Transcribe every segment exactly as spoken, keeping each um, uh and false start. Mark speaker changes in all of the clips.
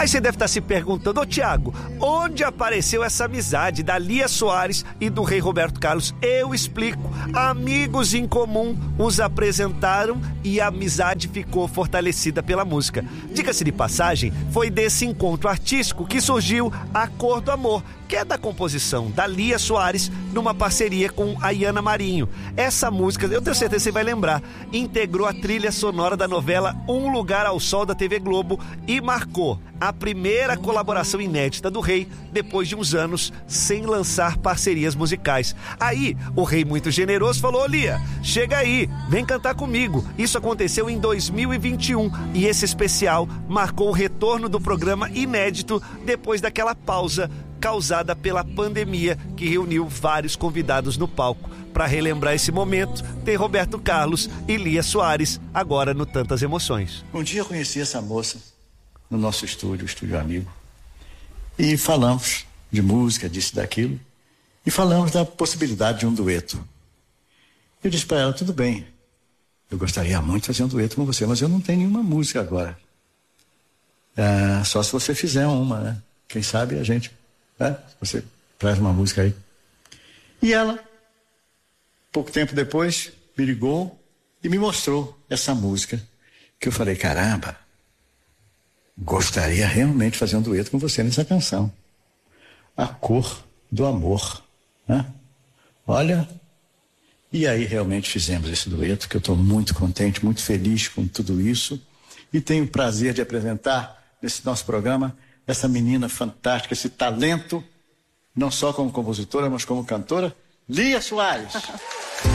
Speaker 1: Aí você deve estar se perguntando, ô Tiago, onde apareceu essa amizade da Lia Soares e do rei Roberto Carlos? Eu explico. Amigos em comum os apresentaram e a amizade ficou fortalecida pela música. Diga-se de passagem, foi desse encontro artístico que surgiu A Cor do Amor, que é da composição da Lia Soares numa parceria com a Iana Marinho. Essa música, eu tenho certeza que você vai lembrar, integrou a trilha sonora da novela Um Lugar ao Sol da T V Globo e marcou a primeira colaboração inédita do rei depois de uns anos sem lançar parcerias musicais. Aí, o rei muito generoso falou, ô Lia, chega aí, vem cantar comigo. Isso aconteceu em dois mil e vinte e um e esse especial marcou o retorno do programa inédito depois daquela pausa causada pela pandemia que reuniu vários convidados no palco. Para relembrar esse momento, tem Roberto Carlos e Lia Soares, agora no Tantas Emoções.
Speaker 2: Um dia eu conheci essa moça no nosso estúdio, o Estúdio Amigo, e falamos de música, disso e daquilo, e falamos da possibilidade de um dueto. Eu disse para ela, tudo bem, eu gostaria muito de fazer um dueto com você, mas eu não tenho nenhuma música agora. Ah, só se você fizer uma, né? Quem sabe a gente... É, você traz uma música aí. E ela, pouco tempo depois, me ligou e me mostrou essa música. Que eu falei, caramba, gostaria realmente de fazer um dueto com você nessa canção. A Cor do Amor, né? Olha, e aí realmente fizemos esse dueto, que eu estou muito contente, muito feliz com tudo isso. E tenho o prazer de apresentar nesse nosso programa essa menina fantástica, esse talento, não só como compositora, mas como cantora, Lia Soares.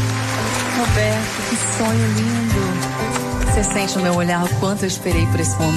Speaker 3: Roberto, que sonho lindo. Você sente no meu olhar o quanto eu esperei por esse momento.